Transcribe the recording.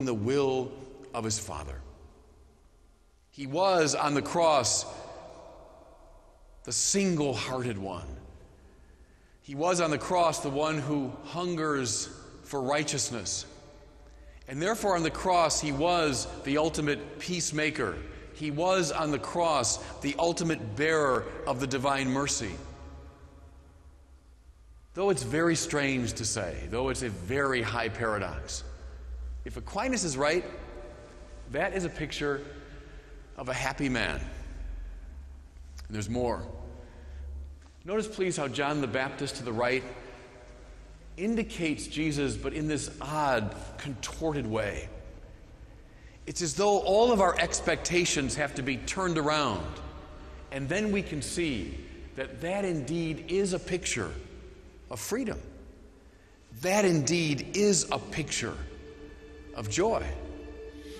the will of his Father. He was on the cross the single-hearted one. He was on the cross the one who hungers for righteousness. And therefore on the cross he was the ultimate peacemaker. He was on the cross the ultimate bearer of the divine mercy. Though it's very strange to say, though it's a very high paradox, if Aquinas is right, that is a picture of a happy man. And there's more. Notice, please, how John the Baptist to the right indicates Jesus, but in this odd, contorted way. It's as though all of our expectations have to be turned around, and then we can see that that indeed is a picture of freedom. That indeed is a picture of joy.